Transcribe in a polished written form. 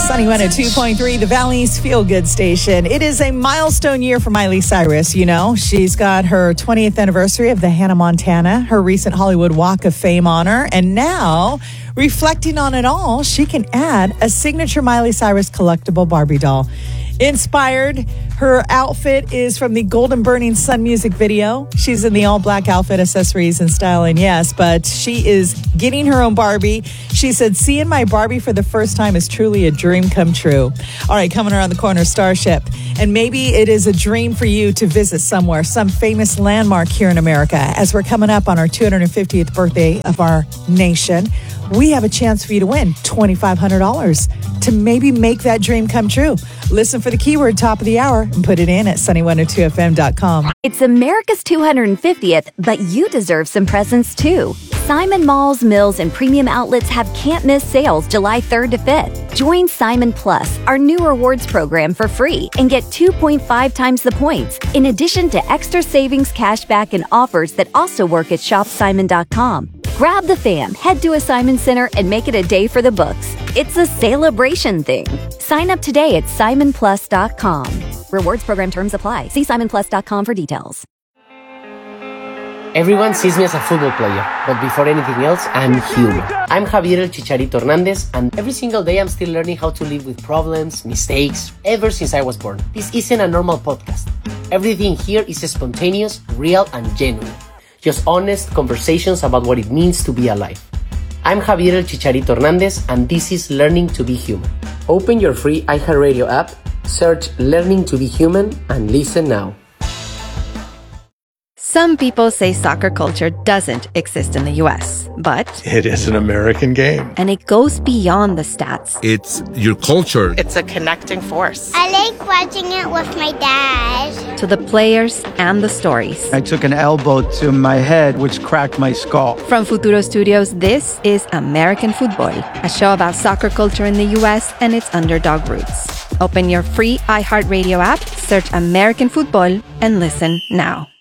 Sunny 102.3, the Valley's feel-good station. It is a milestone year for Miley Cyrus, you know. She's got her 20th anniversary of the Hannah Montana, her recent Hollywood Walk of Fame honor, and now, reflecting on it all, she can add a signature Miley Cyrus collectible Barbie doll. Inspired, her outfit is from the Golden Burning Sun music video. She's in the all-black outfit, accessories, and styling, yes, but she is getting her own Barbie. She said, seeing my Barbie for the first time is truly a dream come true. All right, coming around the corner, Starship. And maybe it is a dream for you to visit somewhere, some famous landmark here in America. As we're coming up on our 250th birthday of our nation, we have a chance for you to win $2,500 to maybe make that dream come true. Listen for the keyword top of the hour and put it in at sunny102fm.com. It's America's 250th, but you deserve some presents too. Simon Malls, Mills, and premium outlets have can't-miss sales July 3rd to 5th. Join Simon Plus, our new rewards program, for free and get 2.5 times the points, in addition to extra savings, cashback, and offers that also work at shopsimon.com. Grab the fam, head to a Simon Center, and make it a day for the books. It's a celebration thing. Sign up today at simonplus.com. Rewards program terms apply. See simonplus.com for details. Everyone sees me as a football player, but before anything else, I'm human. I'm Javier El Chicharito Hernandez, and every single day I'm still learning how to live with problems, mistakes, ever since I was born. This isn't a normal podcast. Everything here is spontaneous, real, and genuine. Just honest conversations about what it means to be alive. I'm Javier El Chicharito Hernandez, and this is Learning to be Human. Open your free iHeartRadio app, search Learning to be Human, and listen now. Some people say soccer culture doesn't exist in the U.S., but it is an American game. And it goes beyond the stats. It's your culture. It's a connecting force. I like watching it with my dad. To the players and the stories. I took an elbow to my head, which cracked my skull. From Futuro Studios, this is American Football, a show about soccer culture in the U.S. and its underdog roots. Open your free iHeartRadio app, search American Football, and listen now.